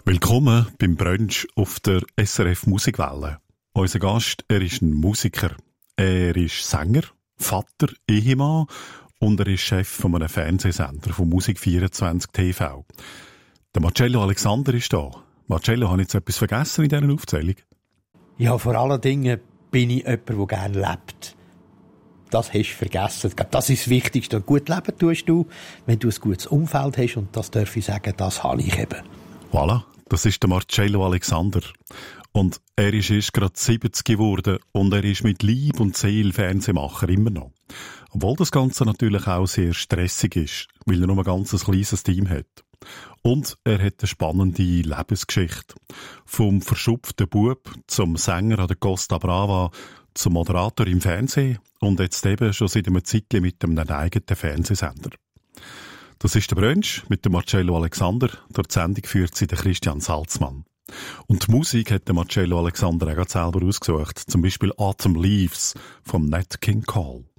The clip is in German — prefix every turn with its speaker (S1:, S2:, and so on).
S1: Willkommen beim Brunch auf der SRF Musikwelle. Unser Gast, er ist ein Musiker. Er ist Sänger, Vater, Ehemann und er ist Chef von einem Fernsehsender von Musik24 TV. Der Marcello Alexander ist da. Marcello, habe ich jetzt etwas vergessen in dieser Aufzählung?
S2: Ja, vor allen Dingen bin ich jemand, der gerne lebt. Das hast du vergessen. Ich glaube, das ist das Wichtigste. Und gut leben tust du, wenn du ein gutes Umfeld hast. Und das darf ich sagen, das habe ich eben.
S1: Voilà, das ist der Marcello Alexander. Und er ist erst gerade 70 geworden und er ist mit Leib und Seele Fernsehmacher immer noch. Obwohl das Ganze natürlich auch sehr stressig ist, weil er nur ein ganz kleines Team hat. Und er hat eine spannende Lebensgeschichte. Vom verschupften Bub zum Sänger an der Costa Brava, zum Moderator im Fernsehen und jetzt eben schon seit einer Zeit mit einem eigenen Fernsehsender. Das ist der Brunch mit dem Marcello Alexander. Durch die Sendung führt sie der Christian Salzmann. Und die Musik hat der Marcello Alexander auch selber ausgesucht. Zum Beispiel Autumn Leaves vom Nat King Cole.